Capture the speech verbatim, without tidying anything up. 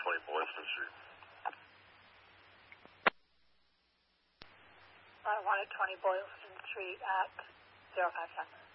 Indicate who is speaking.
Speaker 1: twenty Boylston Street.
Speaker 2: one twenty Boylston Street at zero five seven.